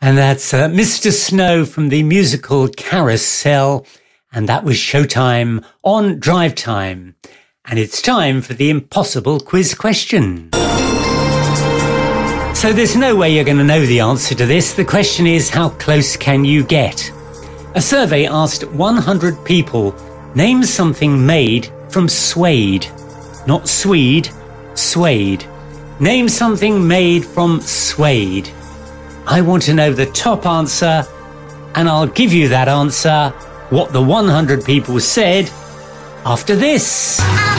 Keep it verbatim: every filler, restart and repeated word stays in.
And that's uh, Mister Snow from the musical Carousel. And that was Showtime on Drive Time. And it's time for the impossible quiz question. So there's no way you're going to know the answer to this. The question is, how close can you get? A survey asked one hundred people, name something made from suede. Not Swede, suede. Name something made from suede. I want to know the top answer, and I'll give you that answer, what the one hundred people said, after this.